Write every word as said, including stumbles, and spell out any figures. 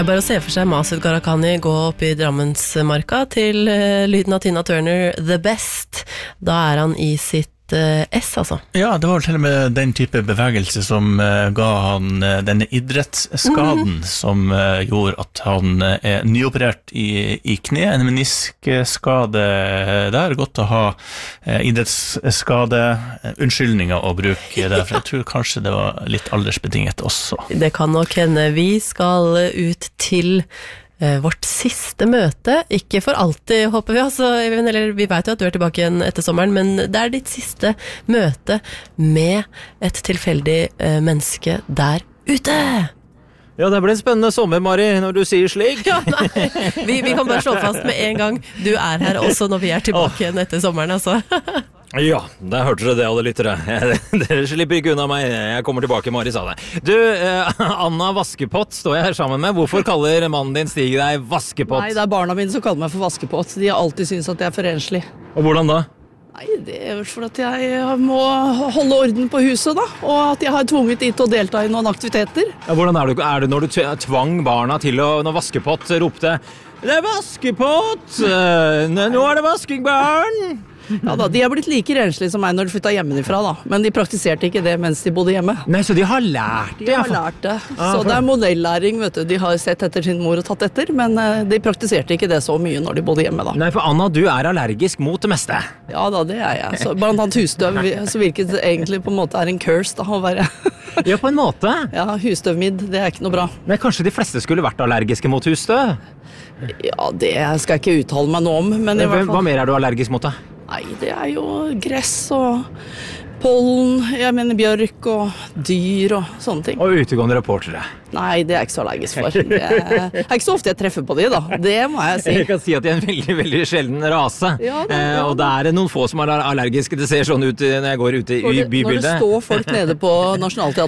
Det er bare å se for seg Masud Gharahkhani gå opp i Drammensmarka til uh, lyden av Tina Turner, The Best. Da er han i sitt uh, S, altså. Ja, det var til og med den type bevegelse som uh, ga han uh, denne idrettsskaden, mm-hmm. som uh, gjorde at han uh, er nyoperert i, i kne, en meniskskade der. Godt å ha uh, idrettsskade, uh, unnskyldninger å bruke der, for jeg tror kanskje det var litt aldersbetinget også. Det kan nok hende. Vi skal ut til vårt siste møte, ikke for alltid håper vi, altså, eller vi vet jo at du er tilbake igjen etter sommeren, men det er ditt siste møte med et tilfeldig uh, menneske der ute. Ja, det blir en spennende sommer, Mari, når du sier slik. Ja, nei, vi, vi kan bare slå fast med en gang, du er her også når vi er tilbake igjen etter sommeren, altså. Ja, der hørte dere det, alle lyttere. Dere slipper ikke unna meg. Jeg kommer tilbake, Mari sa det. Du, eh, Anna Vaskepott står jeg her sammen med. Hvorfor kaller mannen din Stig deg Vaskepott? Nei, det er barna mine som kaller meg for Vaskepott. De har alltid syntes at jeg er for renslig. Og hvordan da? Nei, det er for at jeg må holde orden på huset da, og at jeg har tvunget de til å delta i noen aktiviteter. Ja, hvordan er det, er det når du tvang barna til å, når Vaskepott ropte «Det er Vaskepott! Nå er det vasking, barn!» Ja da, de har blitt like renslige som meg når de flyttet hjemmefra da, men de praktiserte ikke det mens de bodde hjemme. Nei, så de har lært det? De har lært det, så det er modellæring, vet du. De har sett etter sin mor og tatt etter, men de praktiserte ikke det så mye når de bodde hjemme da. Nei, for Anna, du er allergisk mot det meste. Ja da, det er jeg. Så blant annet husstøv, så virket det egentlig på en måte er en curse da, å være... Ja, på en måte. Ja, husstøvmidd, det er ikke noe bra. Men kanskje de fleste skulle vært allergiske mot husstøv? Ja, det skal jeg ikke uttale meg noe om, men i hvert fall... Hva mer er du allergisk mot da? Nei, det er jo gress og pollen, jeg mener bjørk og dyr og sånne ting. Og utegående reportere. Nei, det er jeg ikke så allergisk for. Det er ikke så ofte jeg treffer på de da, det må jeg si. Jeg kan si at de er en veldig, veldig sjelden rase. Ja, da, ja, eh, og det er noen få som er allergiske. Det ser sånn ut når jeg går ute i bybildet. Når det står folk nede på Nationaltheatret